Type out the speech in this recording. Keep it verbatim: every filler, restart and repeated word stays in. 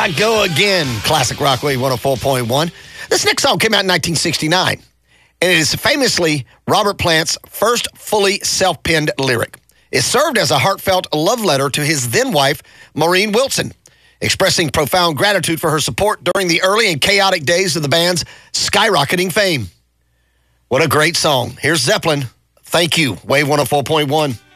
I Go Again, classic rock wave one oh four point one. This next song came out in nineteen sixty-nine, and it is famously Robert Plant's first fully self-penned lyric. It served as a heartfelt love letter to his then-wife, Maureen Wilson, expressing profound gratitude for her support during the early and chaotic days of the band's skyrocketing fame. What a great song. Here's Zeppelin. Thank you, Wave one oh four point one.